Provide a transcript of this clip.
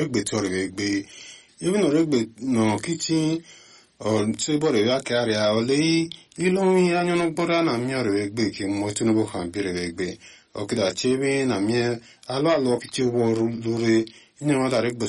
regbe to regbe even regbe no kiti o tsebore ya karia ole ilonwi anyo no bora na mi regbe ki mo tunu bo kan bi regbe o kida chebe na mi alo kiti wo lure ina wa da regbe